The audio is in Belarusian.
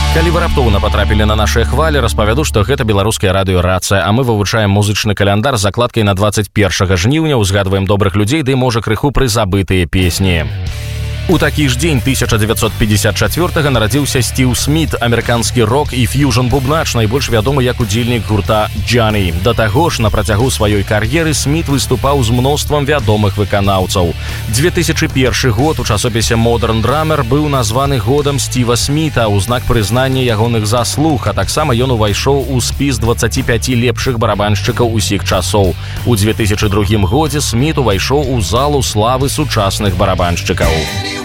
Калі вы раптоўна патрапілі на нашыя хвалі, распавяду, што гэта беларускае радыё «Рацыя», а мы вывучаем музычны каляндар з закладкай на 21 жніўня, узгадваем добрых людзей, ды можа крыху прызабытыя песні. У такі ж дзень 1954-га нарадзіўся Стив Смит, амерыканскі рок і фьюжн-бубнач, найбольш вядомы як удзельнік гурта «Джонні». Да таго ж, на працягу сваёй кар'еры Смит выступаў з мноствам вядомых выканаўцаў. 2001 год у часопісе «Modern Drummer» быў названы годам Стіва Сміта ў знак прызнання ягоных заслуг, а таксама ён увайшоў у спіс 25 лепшых барабаншчыкаў усіх часоў. У 2002 годзе Смит увайшоў у залу славы сучасных барабаншчыкаў.